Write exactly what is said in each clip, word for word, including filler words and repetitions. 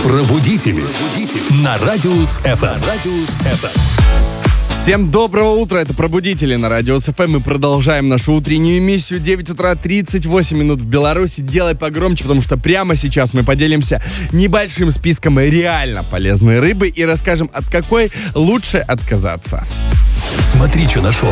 Пробудители. На Радиус эф эм. Всем доброго утра, это Пробудители на Радиус эф эм. Мы продолжаем нашу утреннюю миссию. девять утра тридцать восемь минут в Беларуси. Делай погромче, потому что прямо сейчас мы поделимся небольшим списком реально полезной рыбы и расскажем, от какой лучше отказаться. Смотри, что нашел.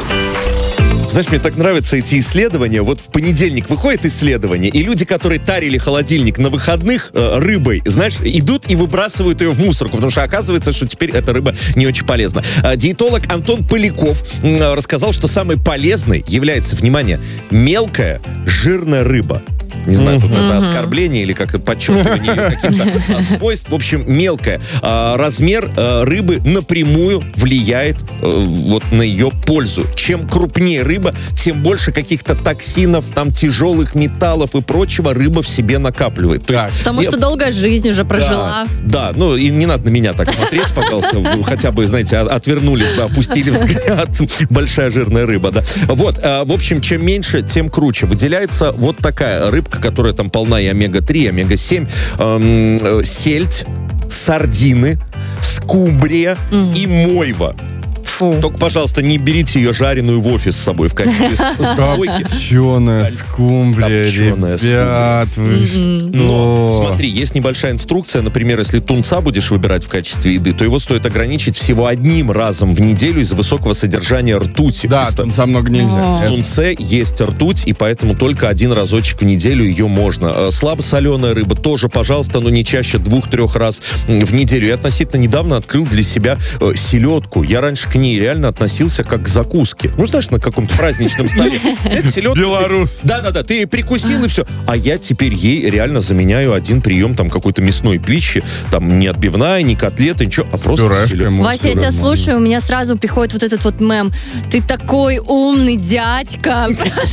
Знаешь, мне так нравятся эти исследования. Вот в понедельник выходит исследование, и люди, которые тарили холодильник на выходных э, рыбой, знаешь, идут и выбрасывают ее в мусорку, потому что оказывается, что теперь эта рыба не очень полезна. А, диетолог Антон Поляков э, рассказал, что самой полезной является, внимание, мелкая жирная рыба. Не знаю, тут это оскорбление или как подчеркивание ее каких-то а, свойств. В общем, мелкая. А, размер а, рыбы напрямую влияет а, вот на ее пользу. Чем крупнее рыба, тем больше каких-то токсинов, там тяжелых металлов и прочего рыба в себе накапливает. То есть, Потому я... что долгая жизнь уже прожила. Да, да, ну и не надо на меня так смотреть, пожалуйста. Вы хотя бы, знаете, отвернулись, да, опустили взгляд. Большая жирная рыба, да. Вот, а, в общем, чем меньше, тем круче. Выделяется вот такая рыбка, которая там полна и омега три, и омега семь, эм, э, сельдь, сардины, скумбрия mm. и мойва. Фу. Только, пожалуйста, не берите ее жареную в офис с собой в качестве сбойки. Копченая скумбрия, ребят, вы что? Но, смотри, есть небольшая инструкция, например, если тунца будешь выбирать в качестве еды, то его стоит ограничить всего одним разом в неделю из-за высокого содержания ртути. Да, тунца много нельзя. В тунце есть ртуть, и поэтому только один разочек в неделю ее можно. Слабосоленая рыба тоже, пожалуйста, но не чаще двух-трех раз в неделю. Я относительно недавно открыл для себя селедку. Я раньше к ней реально относился как к закуске. Ну, знаешь, на каком-то праздничном столе. Белорус. Да-да-да, ты прикусил и все. А я теперь ей реально заменяю один прием там какой-то мясной пищи. Там не отбивная, не котлета, ничего, а просто селедка. Вася, я тебя слушаю, у меня сразу приходит вот этот вот мем. Ты такой умный дядька.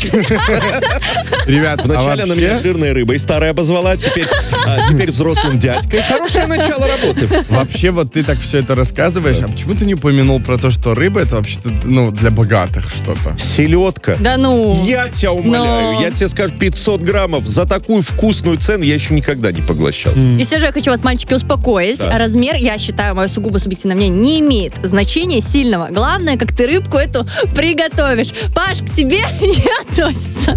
Ребят, вначале а она меня жирной рыбой старой обозвала, теперь, а, теперь взрослым дядькой. Хорошее начало работы. Вообще, вот ты так все это рассказываешь, а почему ты не упомянул про то, что рыба это вообще-то, ну, для богатых что-то? Селедка. Да ну. Я тебя умоляю, Но... я тебе скажу, пятьсот граммов за такую вкусную цену я еще никогда не поглощал. И все же я хочу вас, мальчики, успокоить. Да. Размер, я считаю, мое сугубо субъективное мнение, не имеет значения сильного. Главное, как ты рыбку эту приготовишь. Паш, к тебе не относится.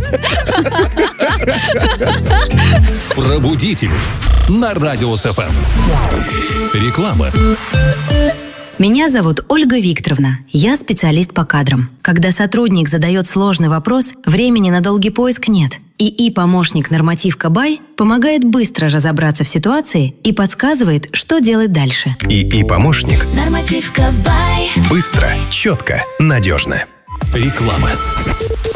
Пробудители на Радиус эф эм. Реклама. Меня зовут Ольга Викторовна. Я специалист по кадрам. Когда сотрудник задает сложный вопрос, времени на долгий поиск нет. ИИ-помощник «Нормативка Бай» помогает быстро разобраться в ситуации и подсказывает, что делать дальше. ИИ-помощник. «Нормативка Бай». Быстро, четко, надежно. Реклама.